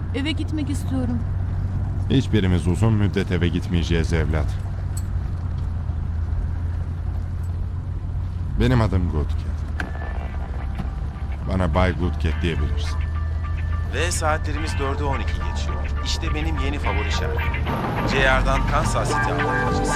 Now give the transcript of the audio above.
Eve gitmek istiyorum. Hiçbirimiz uzun müddet eve gitmeyeceğiz evlat. Benim adım Goodcat. Bana Bay Goodcat diyebilirsin. Ve saatlerimiz 4'ü 12 geçiyor. İşte benim yeni favori şarkım. JR'dan Kansas City anlatmacısı.